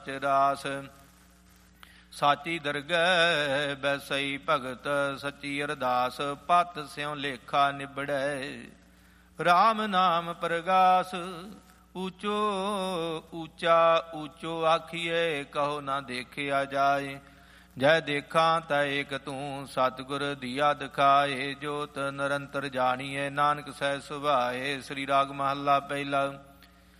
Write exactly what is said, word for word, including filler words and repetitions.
ਰਾਸ। ਸਾਚੀ ਦਰਗਹਿ ਬੈਸਈ ਭਗਤ ਸੱਚੀ ਅਰਦਾਸ। ਪਤ ਸਿਉ ਲੇਖਾ ਨਿਬੜੈ ਰਾਮ ਨਾਮ ਪ੍ਰਗਾਸ। ਊਚੋ ਊਚਾ ਊਚੋ ਆਖੀਏ ਕਹੋ ਨਾ ਦੇਖਿਆ ਜਾਏ। ਜੈ ਦੇਖਾਂ ਤੈ ਏਕ ਤੂੰ ਸਤਿਗੁਰ ਦੀਆ ਦਿਖਾਏ। ਜੋਤ ਨਿਰੰਤਰ ਜਾਣੀਏ ਨਾਨਕ ਸਹਿ ਸੁਭਾਏ। ਸ੍ਰੀ ਰਾਗ ਮਹੱਲਾ ਪਹਿਲਾ।